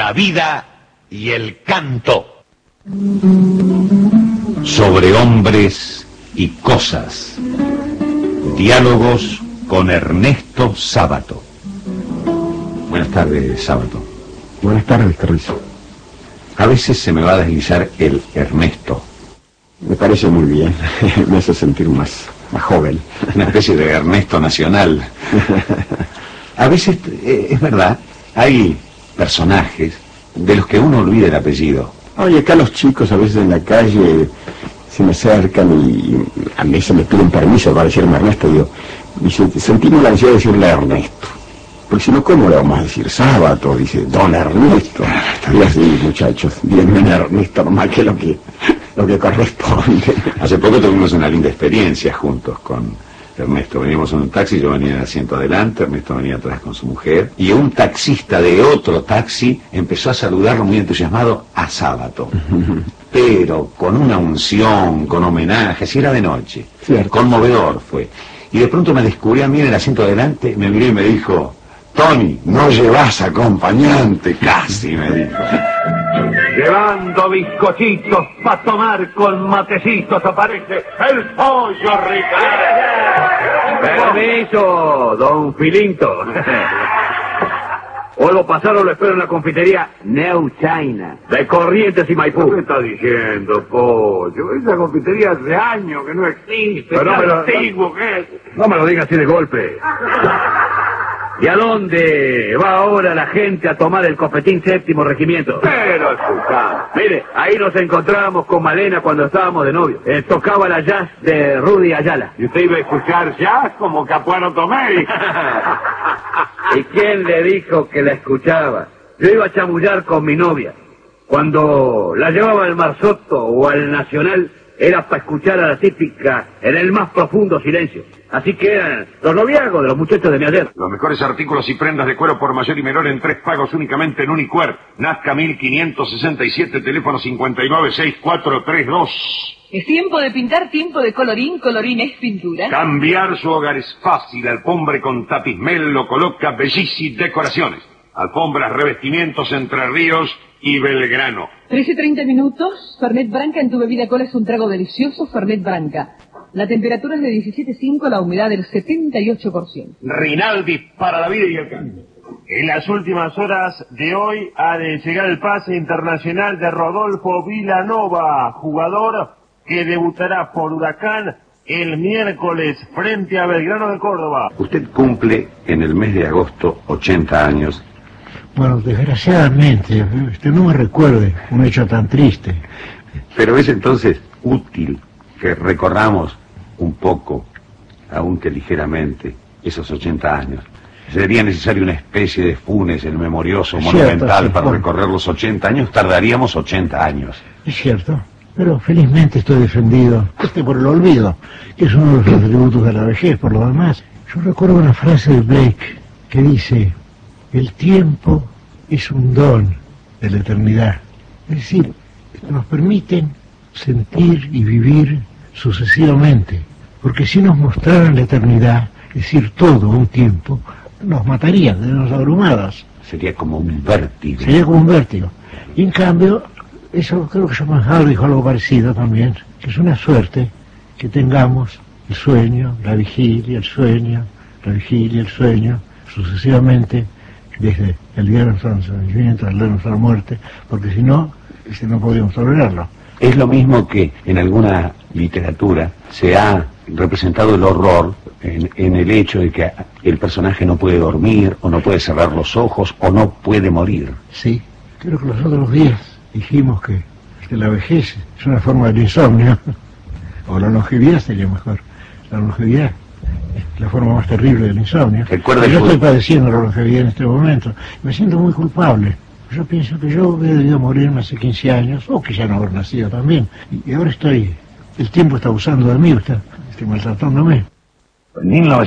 la vida y el canto. Sobre hombres y cosas. Diálogos con Ernesto Sábato. Buenas tardes, Sábato. Buenas tardes, Carrizo. A veces se me va a deslizar el Ernesto. Me parece muy bien. Me hace sentir más joven. Una especie de Ernesto nacional. A veces, es verdad, hay personajes de los que uno olvida el apellido. Oye, acá los chicos a veces en la calle se me acercan y a mí se me piden permiso para decirme Ernesto. Dice, sentimos la ansiedad de decirle Ernesto. Porque si no, ¿cómo le vamos a decir Sábato? Dice, don Ernesto. Y así, muchachos, bien Ernesto, nomás que lo que corresponde. Hace poco tuvimos una linda experiencia juntos con Ernesto. Veníamos en un taxi, yo venía en el asiento adelante, Ernesto venía atrás con su mujer, y un taxista de otro taxi empezó a saludarlo muy entusiasmado a Sábato. Pero con una unción, con homenaje, si era de noche. Cierto. Conmovedor fue. Y de pronto me descubrió a mí en el asiento adelante, me miró y me dijo, Tony, no llevas acompañante, casi me dijo. Llevando bizcochitos para tomar con matecitos, aparece el pollo Ricardo. Permiso, don Filinto. Vuelvo a pasar o lo espero en la confitería New China, de Corrientes y Maipú. ¿Qué está diciendo, pollo? Esa confitería hace años que no existe. Pero ¿Qué antiguo que es? No me lo diga así de golpe. ¿Y a dónde va ahora la gente a tomar el cofetín séptimo regimiento? Pero escuchá. Mire, ahí nos encontrábamos con Malena cuando estábamos de novio. Tocaba la jazz de Rudy Ayala. ¿Y usted iba a escuchar jazz como Capuano Tomei? ¿Y quién le dijo que la escuchaba? Yo iba a chamullar con mi novia. Cuando la llevaba al Marzotto o al Nacional, era para escuchar a la típica en el más profundo silencio. Así que eran los noviazgos de los muchachos de mi ayer. Los mejores artículos y prendas de cuero por mayor y menor en 3 pagos únicamente en Unicuer. Nazca 1567, teléfono 596432. Es tiempo de pintar, tiempo de colorín, colorín es pintura. Cambiar su hogar es fácil. Alfombre con Tapismel lo coloca Bellici Decoraciones. Alfombras, revestimientos Entre Ríos y Belgrano. 13:30 minutos. Fernet Branca en tu bebida cola es un trago delicioso. Fernet Branca. La temperatura es de 17,5, la humedad del 78%. Rinaldi para la vida y el cambio. En las últimas horas de hoy ha de llegar el pase internacional de Rodolfo Vilanova, jugador que debutará por Huracán el miércoles frente a Belgrano de Córdoba. Usted cumple en el mes de agosto 80 años. Bueno, desgraciadamente, no me recuerde un hecho tan triste. Pero es entonces útil que recorramos un poco, aunque ligeramente, esos 80 años. Sería necesaria una especie de Funes, el memorioso monumental, sí, para recorrer los 80 años. Tardaríamos 80 años. Es cierto, pero felizmente estoy defendido por el olvido, que es uno de los atributos de la vejez. Por lo demás, yo recuerdo una frase de Blake que dice: el tiempo es un don de la eternidad. Es decir, nos permiten sentir y vivir sucesivamente, porque si nos mostraran la eternidad, es decir, todo un tiempo, nos matarían, nos abrumadas. Sería como un vértigo. Sería como un vértigo. Y en cambio, eso creo que Schopenhauer dijo algo parecido también, que es una suerte que tengamos el sueño, la vigilia, el sueño, la vigilia, el sueño, sucesivamente, desde el día de nuestro nacimiento al día de nuestra muerte, porque si no, no podríamos tolerarlo. Es lo mismo que en alguna literatura se ha representado el horror en el hecho de que el personaje no puede dormir, o no puede cerrar los ojos, o no puede morir. Sí, creo que los otros días dijimos que la vejez es una forma del insomnio, o la longevidad sería mejor. La longevidad es la forma más terrible del insomnio. Yo estoy padeciendo la longevidad en este momento, me siento muy culpable. Yo pienso que yo he debido morirme hace 15 años, o quizá no haber nacido también, y ahora el tiempo está abusando de mí, está maltratándome. En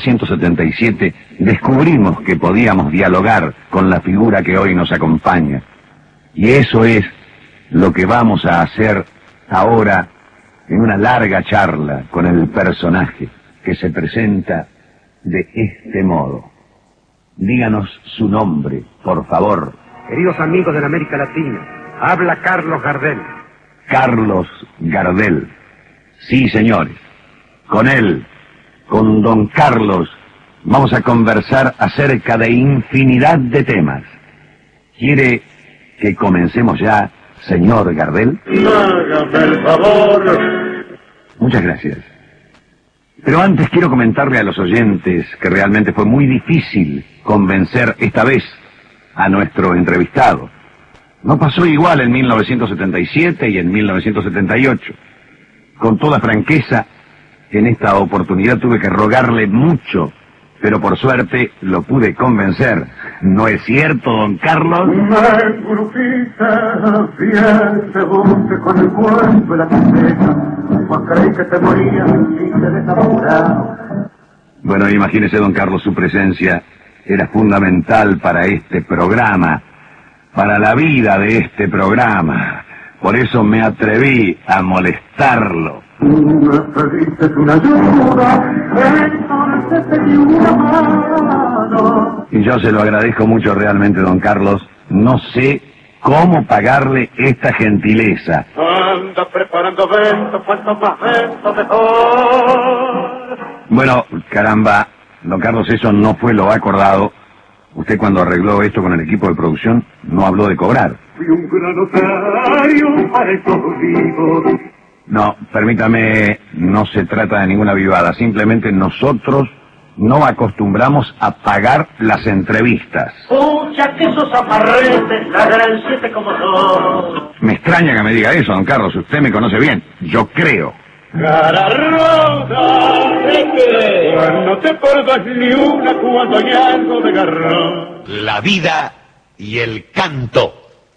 1977 descubrimos que podíamos dialogar con la figura que hoy nos acompaña, y eso es lo que vamos a hacer ahora en una larga charla con el personaje que se presenta de este modo. Díganos su nombre, por favor, Queridos amigos de la América Latina, habla Carlos Gardel. Carlos Gardel. Sí, señores. Con él, con don Carlos, vamos a conversar acerca de infinidad de temas. ¿Quiere que comencemos ya, señor Gardel? Hágame el favor. Muchas gracias. Pero antes quiero comentarle a los oyentes que realmente fue muy difícil convencer esta vez a nuestro entrevistado. No pasó igual en 1977 y en 1978. Con toda franqueza, en esta oportunidad tuve que rogarle mucho, pero por suerte lo pude convencer. ¿No es cierto, don Carlos? Con el cuerpo y la tristeza, pues creí que te morías y te desamorado. Bueno, imagínese, don Carlos, su presencia era fundamental para este programa, para la vida de este programa. Por eso me atreví a molestarlo. Me pediste una ayuda, entonces te di una mano. Y yo se lo agradezco mucho realmente, don Carlos. No sé cómo pagarle esta gentileza. Anda preparando ventos, cuanto más ventos mejor. Bueno, caramba, don Carlos, eso no fue lo acordado. Usted cuando arregló esto con el equipo de producción no habló de cobrar. Fui un gran otario para estos vivos. No, permítame, no se trata de ninguna vivada. Simplemente nosotros no acostumbramos a pagar las entrevistas. Pucha, que esos amarretes, la gran siete como son. Me extraña que me diga eso, don Carlos. Usted me conoce bien. Yo creo. Cara roja, ¿de qué? No te perdas ni una cuando hay algo de garrón. La vida y el canto.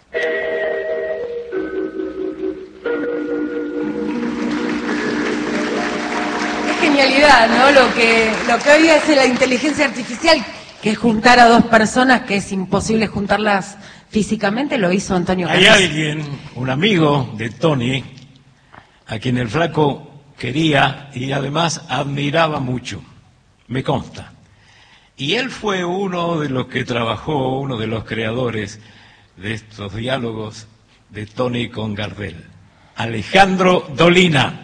Genialidad, ¿no? Lo que hoy hace la inteligencia artificial, que es juntar a dos personas que es imposible juntarlas físicamente, lo hizo Antonio Hay Carlos. alguien, un amigo de Tony, a quien el flaco quería y además admiraba mucho, me consta. Y él fue uno de los que trabajó, uno de los creadores de estos diálogos de Tony con Gardel, Alejandro Dolina.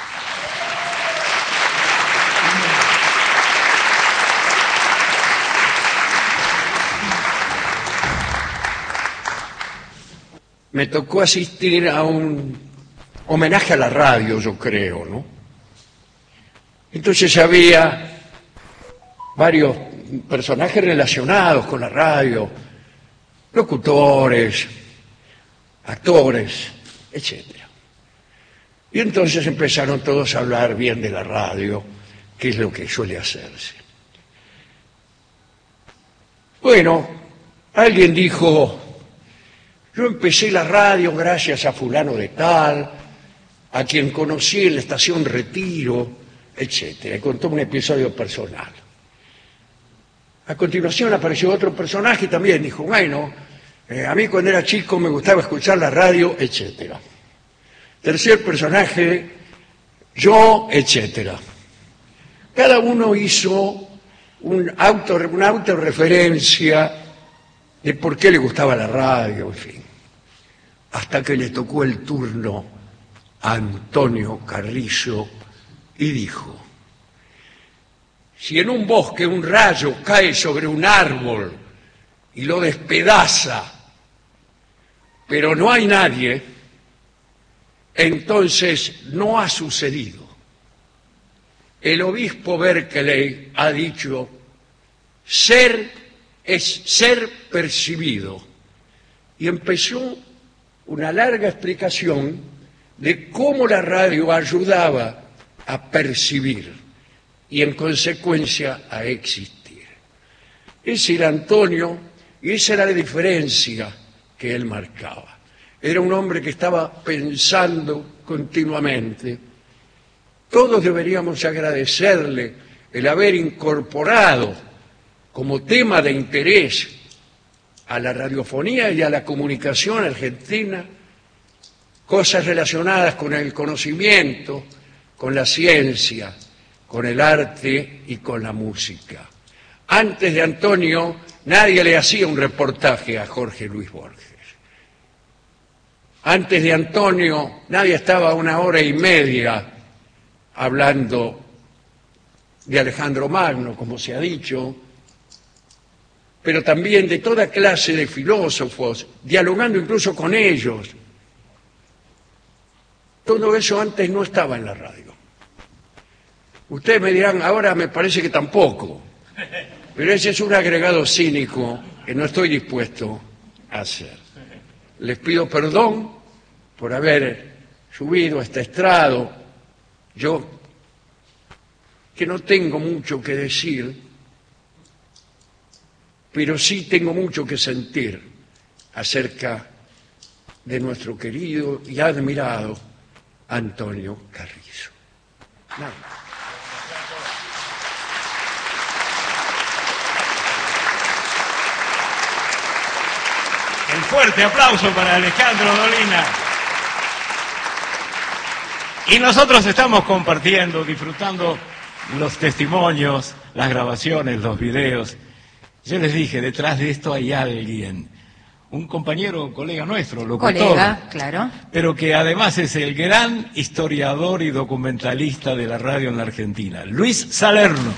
Me tocó asistir a un homenaje a la radio, yo creo, ¿no? Entonces había varios personajes relacionados con la radio, locutores, actores, etc. Y entonces empezaron todos a hablar bien de la radio, que es lo que suele hacerse. Bueno, alguien dijo: yo empecé la radio gracias a fulano de tal, a quien conocí en la estación Retiro, etc. Y contó un episodio personal. A continuación apareció otro personaje y también dijo: bueno, a mí cuando era chico me gustaba escuchar la radio, etc. Tercer personaje, yo, etc. Cada uno hizo una autorreferencia de por qué le gustaba la radio, en fin. Hasta que le tocó el turno a Antonio Carrizo y dijo: si en un bosque un rayo cae sobre un árbol y lo despedaza, pero no hay nadie, entonces no ha sucedido. El obispo Berkeley ha dicho: ser es ser percibido. Y empezó una larga explicación de cómo la radio ayudaba a percibir y en consecuencia a existir. Ese era Antonio y esa era la diferencia que él marcaba. Era un hombre que estaba pensando continuamente. Todos deberíamos agradecerle el haber incorporado como tema de interés a la radiofonía y a la comunicación argentina cosas relacionadas con el conocimiento, con la ciencia, con el arte y con la música. Antes de Antonio nadie le hacía un reportaje a Jorge Luis Borges. Antes de Antonio, nadie estaba 1 hora y media hablando de Alejandro Magno, como se ha dicho, pero también de toda clase de filósofos, dialogando incluso con ellos. Todo eso antes no estaba en la radio. Ustedes me dirán, ahora me parece que tampoco, pero ese es un agregado cínico que no estoy dispuesto a hacer. Les pido perdón por haber subido a este estrado. Yo, que no tengo mucho que decir, pero sí tengo mucho que sentir acerca de nuestro querido y admirado Antonio Carrizo. Nada más. El fuerte aplauso para Alejandro Dolina. Y nosotros estamos compartiendo, disfrutando los testimonios, las grabaciones, los videos. Yo les dije, detrás de esto hay alguien, un compañero, colega nuestro, locutor. Colega, claro. Pero que además es el gran historiador y documentalista de la radio en la Argentina, Luis Salerno.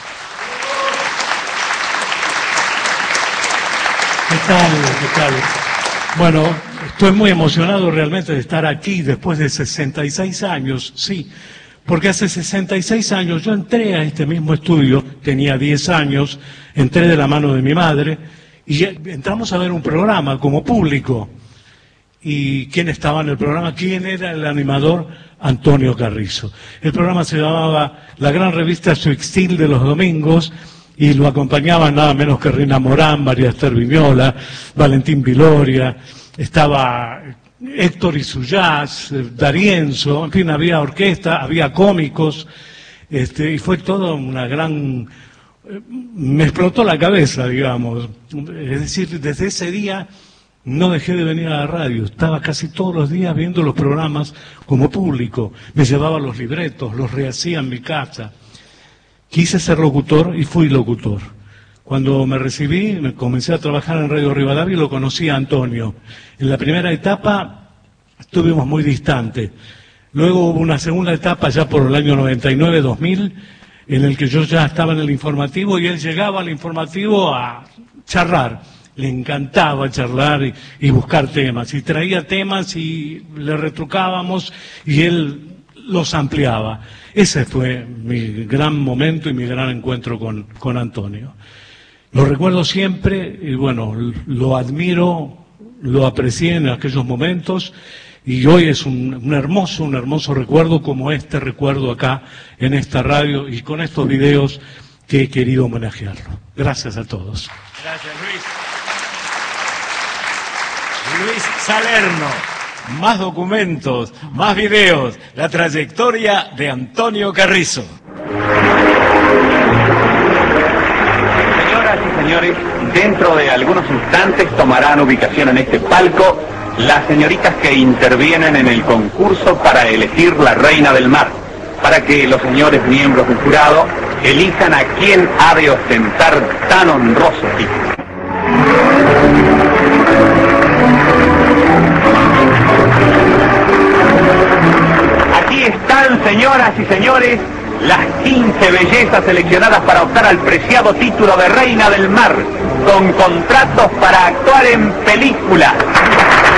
¿Qué tal? ¿Qué tal? Bueno, estoy muy emocionado realmente de estar aquí después de 66 años, sí, porque hace 66 años yo entré a este mismo estudio, tenía 10 años, entré de la mano de mi madre y entramos a ver un programa como público. ¿Y quién estaba en el programa? ¿Quién era el animador? Antonio Carrizo. El programa se llamaba La Gran Revista Suixtil de los domingos, y lo acompañaban nada menos que Rina Morán, María Esther Viñola, Valentín Viloria, estaba Héctor Isuyaz, D'Arienzo, en fin, había orquesta, había cómicos, y fue toda una gran... Me explotó la cabeza, digamos. Es decir, desde ese día no dejé de venir a la radio, estaba casi todos los días viendo los programas como público, me llevaba los libretos, los rehacía en mi casa. Quise ser locutor y fui locutor. Cuando me recibí, me comencé a trabajar en Radio Rivadavia y lo conocí a Antonio. En la primera etapa estuvimos muy distantes. Luego hubo una segunda etapa ya por el año 99-2000, en el que yo ya estaba en el informativo y él llegaba al informativo a charlar. Le encantaba charlar y buscar temas. Y traía temas y le retrucábamos y él los ampliaba. Ese fue mi gran momento y mi gran encuentro con Antonio. Lo recuerdo siempre y bueno, lo admiro, lo aprecié en aquellos momentos y hoy es un hermoso recuerdo como este recuerdo acá en esta radio y con estos videos que he querido homenajearlo. Gracias a todos. Gracias, Luis. Luis Salerno. Más documentos, más videos, la trayectoria de Antonio Carrizo. Señoras y señores, dentro de algunos instantes tomarán ubicación en este palco las señoritas que intervienen en el concurso para elegir la reina del mar, para que los señores miembros del jurado elijan a quién ha de ostentar tan honroso título. Aquí están, señoras y señores, las 15 bellezas seleccionadas para optar al preciado título de Reina del Mar, con contratos para actuar en películas.